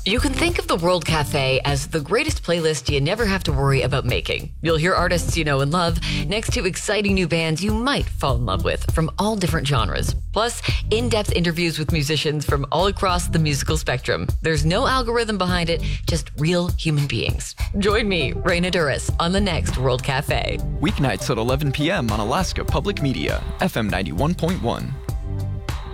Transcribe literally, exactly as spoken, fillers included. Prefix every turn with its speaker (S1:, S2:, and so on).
S1: You can think of the World Cafe as the greatest playlist you never have to worry about making. You'll hear artists you know and love next to exciting new bands you might fall in love with from all different genres. Plus, in-depth interviews with musicians from all across the musical spectrum. There's no algorithm behind it, just real human beings. Join me, Raina Duras, on the next World Cafe.
S2: Weeknights at eleven p.m. on Alaska Public Media, F M ninety-one point one.